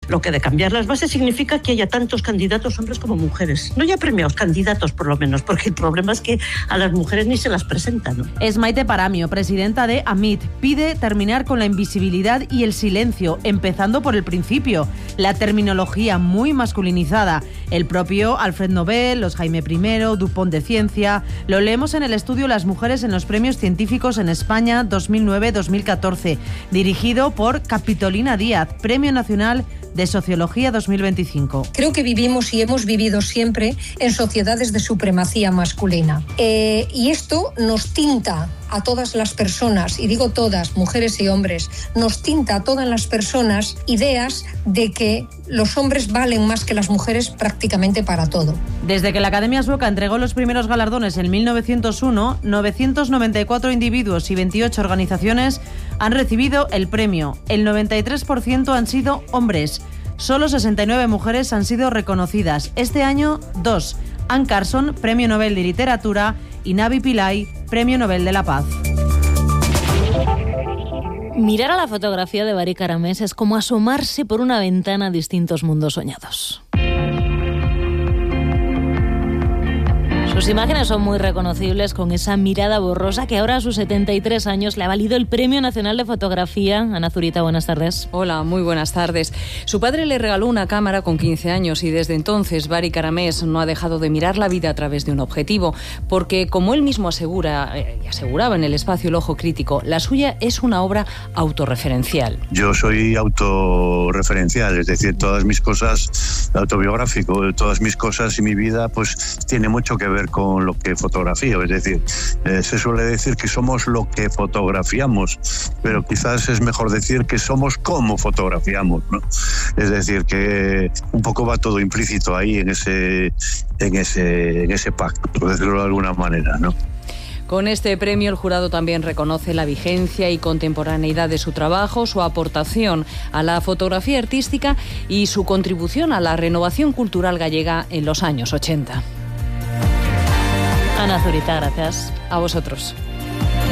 Lo que de cambiar las bases significa que haya tantos candidatos hombres como mujeres. No ya premiados, candidatos por lo menos, porque el problema es que a las mujeres ni se las presentan, ¿no? Es Maite Paramio, presidenta de AMIT. Pide terminar con la invisibilidad y el silencio, empezando por el principio, la terminología muy masculinizada. El propio Alfred Nobel, los Jaime I, Dupont de Ciencia. Lo leemos en el estudio Las mujeres en los premios científicos en España 2009-2014, dirigido por Capitolina Díaz, Premio Nacional de Sociología 2025. Creo que vivimos y hemos vivido siempre en sociedades de supremacía masculina. Y esto nos tinta a todas las personas, y digo todas, mujeres y hombres, nos tinta a todas las personas ideas de que los hombres valen más que las mujeres prácticamente para todo. Desde que la Academia Sueca entregó los primeros galardones en 1901, 994 individuos y 28 organizaciones han recibido el premio. El 93% han sido hombres. Solo 69 mujeres han sido reconocidas. Este año, 2. Anne Carson, Premio Nobel de Literatura, y Navi Pillay, Premio Nobel de la Paz. Mirar a la fotografía de Barik Aramés es como asomarse por una ventana a distintos mundos soñados. Sus imágenes son muy reconocibles, con esa mirada borrosa que ahora a sus 73 años le ha valido el Premio Nacional de Fotografía. Ana Zurita, buenas tardes. Hola, muy buenas tardes. Su padre le regaló una cámara con 15 años y desde entonces Barik Aramés no ha dejado de mirar la vida a través de un objetivo, porque como él mismo aseguraba en el espacio El Ojo Crítico, la suya es una obra autorreferencial. Yo soy autorreferencial, es decir, todas mis cosas, autobiográfico, todas mis cosas y mi vida pues tiene mucho que ver con lo que fotografío, es decir, se suele decir que somos lo que fotografiamos, pero quizás es mejor decir que somos como fotografiamos, ¿no? Es decir, que un poco va todo implícito ahí en ese pacto, por decirlo de alguna manera, ¿no? Con este premio el jurado también reconoce la vigencia y contemporaneidad de su trabajo, su aportación a la fotografía artística y su contribución a la renovación cultural gallega en los años 80. Ana Zurita, gracias. A vosotros.